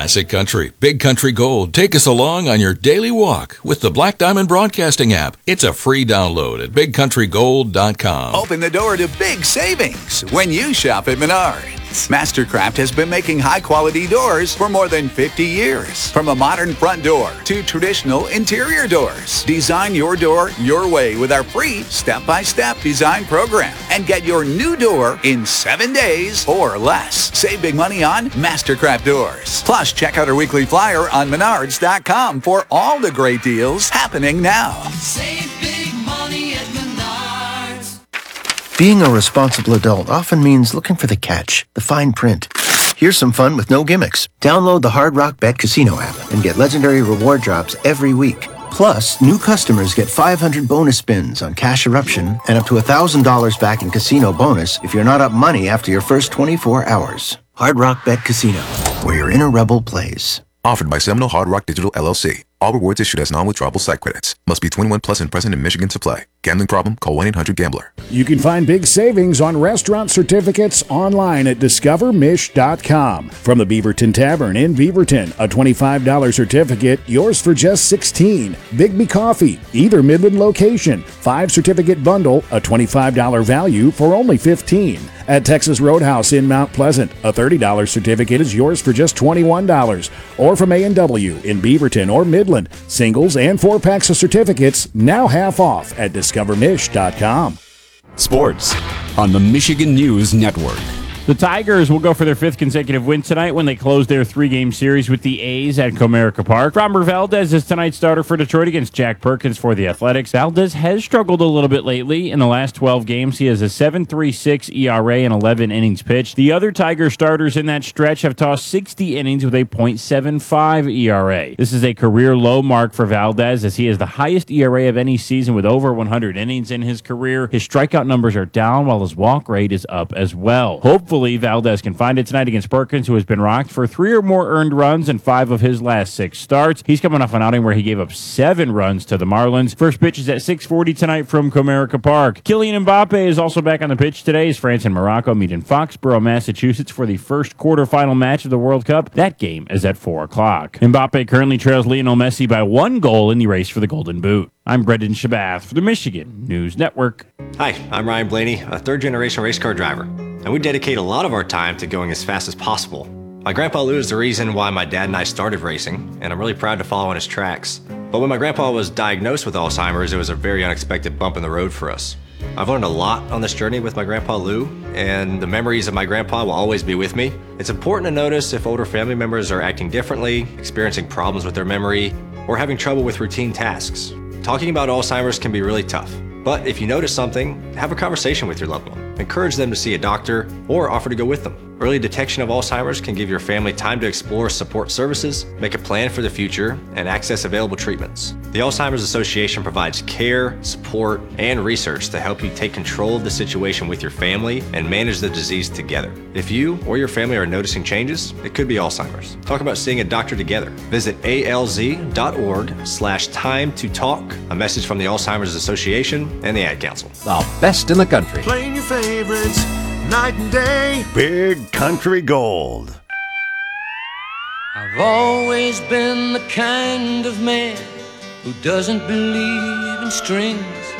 Classic Country, Big Country Gold. Take us along on your daily walk with the Black Diamond Broadcasting app. It's a free download at bigcountrygold.com. Open the door to big savings when you shop at Menards. Mastercraft has been making high-quality doors for more than 50 years. From a modern front door to traditional interior doors. Design your door your way with our free step-by-step design program and get your new door in 7 days or less. Save big money on Mastercraft doors. Plus, check out our weekly flyer on Menards.com for all the great deals happening now. Save big money at Menards. Being a responsible adult often means looking for the catch, the fine print. Here's some fun with no gimmicks. Download the Hard Rock Bet Casino app and get legendary reward drops every week. Plus, new customers get 500 bonus spins on Cash Eruption and up to $1,000 back in casino bonus if you're not up money after your first 24 hours. Hard Rock Bet Casino, where your inner rebel plays. Offered by Seminole Hard Rock Digital LLC. All rewards issued as non-withdrawable site credits. Must be 21 plus and present in Michigan to play. Gambling problem? Call 1-800-GAMBLER. You can find big savings on restaurant certificates online at discovermish.com. From the Beaverton Tavern in Beaverton, a $25 certificate, yours for just $16. Bigby Coffee, either Midland location, 5 certificate bundle, a $25 value for only $15. At Texas Roadhouse in Mount Pleasant, a $30 certificate is yours for just $21. Or from A&W in Beaverton or Midland, singles and 4-packs of certificates now half off at discovermish.com. Sports on the Michigan News Network. The Tigers will go for their 5th consecutive win tonight when they close their 3-game series with the A's at Comerica Park. Framber Valdez is tonight's starter for Detroit against Jack Perkins for the Athletics. Valdez has struggled a little bit lately. In the last 12 games, he has a 7.36 ERA and 11 innings pitched. The other Tiger starters in that stretch have tossed 60 innings with a .75 ERA. This is a career low mark for Valdez, as he has the highest ERA of any season with over 100 innings in his career. His strikeout numbers are down while his walk rate is up as well. Hopefully, Valdez can find it tonight against Perkins, who has been rocked for 3 or more earned runs in 5 of his last 6 starts. He's coming off an outing where he gave up 7 runs to the Marlins. First pitch is at 6:40 tonight from Comerica Park. Kylian Mbappe is also back on the pitch today as France and Morocco meet in Foxborough, Massachusetts for the first quarterfinal match of the World Cup. That game is at 4 o'clock. Mbappe currently trails Lionel Messi by 1 goal in the race for the Golden Boot. I'm Brendan Shabath for the Michigan News Network. Hi, I'm Ryan Blaney, a third-generation race car driver, and we dedicate a lot of our time to going as fast as possible. My grandpa Lou is the reason why my dad and I started racing, and I'm really proud to follow in his tracks. But when my grandpa was diagnosed with Alzheimer's, it was a very unexpected bump in the road for us. I've learned a lot on this journey with my grandpa Lou, and the memories of my grandpa will always be with me. It's important to notice if older family members are acting differently, experiencing problems with their memory, or having trouble with routine tasks. Talking about Alzheimer's can be really tough, but if you notice something, have a conversation with your loved one. Encourage them to see a doctor or offer to go with them. Early detection of Alzheimer's can give your family time to explore support services, make a plan for the future, and access available treatments. The Alzheimer's Association provides care, support, and research to help you take control of the situation with your family and manage the disease together. If you or your family are noticing changes, it could be Alzheimer's. Talk about seeing a doctor together. Visit alz.org/time to talk. A message from the Alzheimer's Association and the Ad Council. The best in the country. Playing your favorites night and day. Big Country Gold. I've always been the kind of man who doesn't believe in strings.